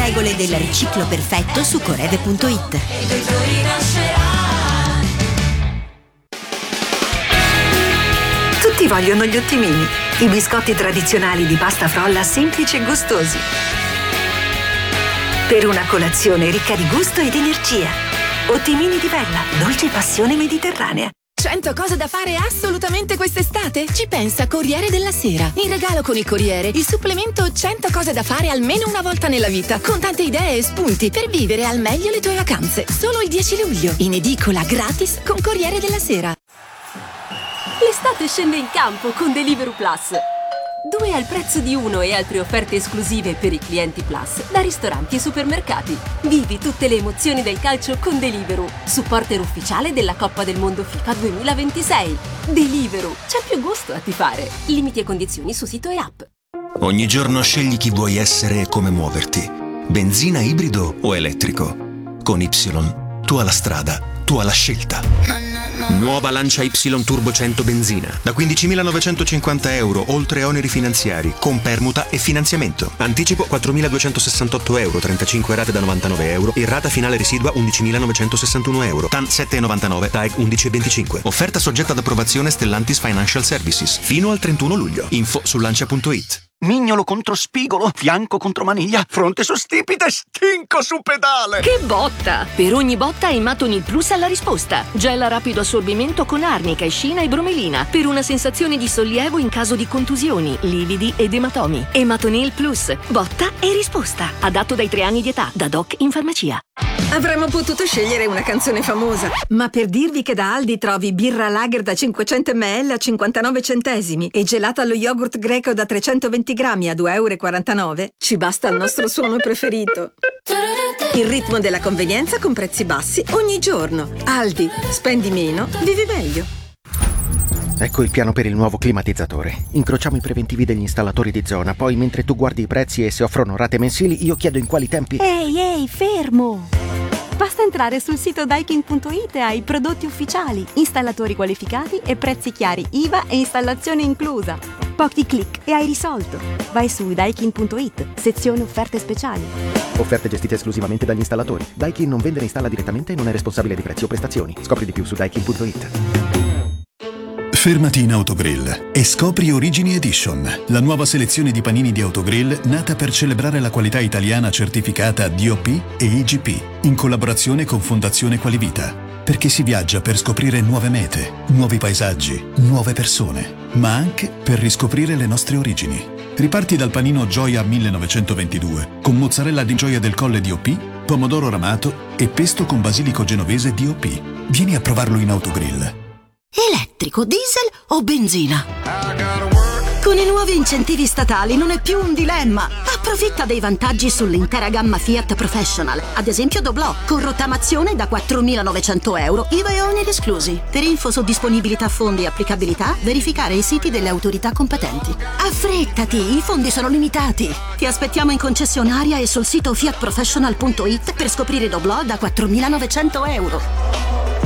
regole del riciclo perfetto su corede.it. Tutti vogliono gli ottimini, i biscotti tradizionali di pasta frolla semplici e gustosi. Per una colazione ricca di gusto ed energia. Ottimini di Bella, dolce passione mediterranea. 100 cose da fare assolutamente quest'estate? Ci pensa Corriere della Sera. In regalo con il Corriere, il supplemento 100 cose da fare almeno una volta nella vita, con tante idee e spunti per vivere al meglio le tue vacanze. Solo il 10 luglio, in edicola gratis con Corriere della Sera. L'estate scende in campo con Deliveroo Plus. 2 al prezzo di 1 e altre offerte esclusive per i clienti Plus da ristoranti e supermercati. Vivi tutte le emozioni del calcio con Deliveroo, supporter ufficiale della Coppa del Mondo FIFA 2026. Deliveroo, c'è più gusto a tifare. Limiti e condizioni su sito e app. Ogni giorno scegli chi vuoi essere e come muoverti. Benzina, ibrido o elettrico. Con Y, tu hai la strada, tu hai la scelta. Nuova Lancia Y Turbo 100 benzina da 15.950 euro, oltre oneri finanziari, con permuta e finanziamento. Anticipo 4.268 euro, 35 rate da 99 euro e rata finale residua 11.961 euro. TAN 7,99, TAEG 11,25. Offerta soggetta ad approvazione Stellantis Financial Services fino al 31 luglio. Info su lancia.it. Mignolo contro spigolo, fianco contro maniglia, fronte su stipite, stinco su pedale. Che botta! Per ogni botta Ematonil Plus ha la risposta. Gel a rapido assorbimento con arnica, escina e bromelina per una sensazione di sollievo in caso di contusioni, lividi ed ematomi. Ematonil Plus, botta e risposta. Adatto dai 3 anni di età, da doc in farmacia. Avremmo potuto scegliere una canzone famosa, ma per dirvi che da Aldi trovi birra lager da 500 ml a 59 centesimi e gelato allo yogurt greco da 320 grammi a 2,49 €, ci basta il nostro suono preferito. Il ritmo della convenienza con prezzi bassi ogni giorno. Aldi, spendi meno, vivi meglio. Ecco il piano per il nuovo climatizzatore. Incrociamo i preventivi degli installatori di zona, poi mentre tu guardi i prezzi e se offrono rate mensili, io chiedo in quali tempi... Ehi, fermo! Basta entrare sul sito Daikin.it e hai prodotti ufficiali, installatori qualificati e prezzi chiari, IVA e installazione inclusa. Pochi click e hai risolto. Vai su Daikin.it, sezione offerte speciali. Offerte gestite esclusivamente dagli installatori. Daikin non vende e installa direttamente e non è responsabile di prezzi o prestazioni. Scopri di più su Daikin.it. Fermati in Autogrill e scopri Origini Edition, la nuova selezione di panini di Autogrill nata per celebrare la qualità italiana certificata DOP e IGP, in collaborazione con Fondazione Qualivita. Perché si viaggia per scoprire nuove mete, nuovi paesaggi, nuove persone, ma anche per riscoprire le nostre origini. Riparti dal panino Gioia 1922, con mozzarella di Gioia del Colle DOP, pomodoro ramato e pesto con basilico genovese DOP. Vieni a provarlo in Autogrill. Elettrico, diesel o benzina? Con i nuovi incentivi statali non è più un dilemma. Approfitta dei vantaggi sull'intera gamma Fiat Professional. Ad esempio Doblò, con rottamazione da 4.900 euro, IVA e oneri esclusi. Per info su disponibilità fondi e applicabilità, verificare i siti delle autorità competenti. Affrettati, i fondi sono limitati. Ti aspettiamo in concessionaria e sul sito fiatprofessional.it per scoprire Doblò da 4.900 euro.